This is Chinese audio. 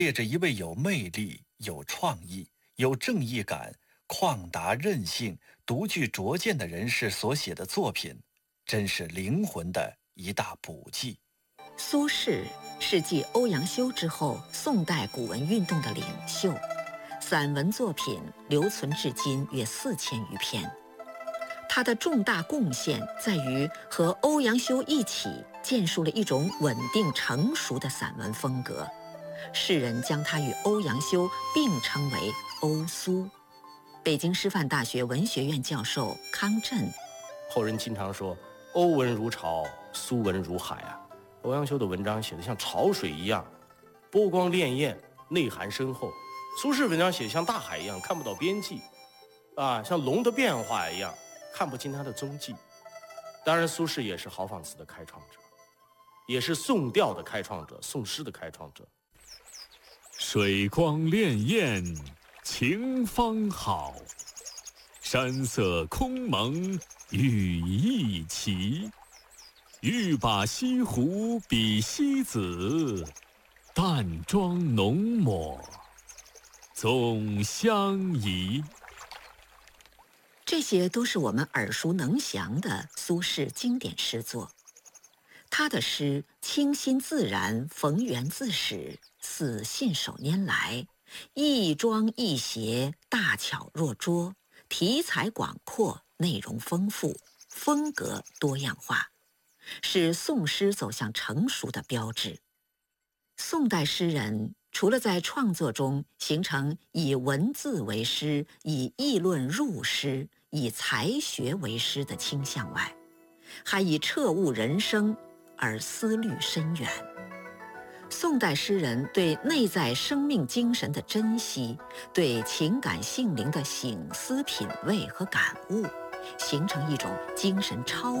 列着一位有魅力、有创意、有正义感、旷达任性、独具拙见的人士所写的作品，真是灵魂的一大补剂。 苏轼是继欧阳修之后宋代古文运动的领袖，散文作品留存至今约4000余篇。他的重大贡献在于和欧阳修一起建树了一种稳定成熟的散文风格，世人将他与欧阳修并称为欧苏。北京师范大学文学院教授康震， 后人经常说欧文如潮，苏文如海啊。欧阳修的文章写得像潮水一样，波光潋滟，内涵深厚；苏轼文章写得像大海一样，看不到边际，像龙的变化一样，看不清他的踪迹。当然，苏轼也是豪放词的开创者，也是宋调的开创者，宋诗的开创者。 水光潋滟晴方好，山色空蒙雨亦奇。欲把西湖比西子，淡妆浓抹总相宜。 这些都是我们耳熟能详的苏轼经典诗作。他的诗清新自然，逢源自始，似信手拈来，亦庄亦谐，大巧若拙，题材广阔，内容丰富，风格多样化，是宋诗走向成熟的标志。宋代诗人除了在创作中形成以文字为诗、以议论入诗、以才学为诗的倾向外，还以彻悟人生而思虑深远。宋代诗人对内在生命精神的珍惜，对情感性灵的省思品味和感悟，形成一种精神超